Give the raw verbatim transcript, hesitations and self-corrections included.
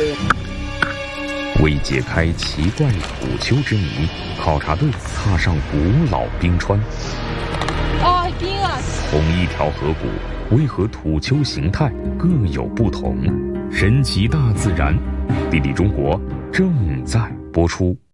为解开奇怪土丘之谜，考察队踏上古老冰川。 啊，冰啊！ 同一条河谷，为何土丘形态各有不同？神奇大自然，地理中国正在播出。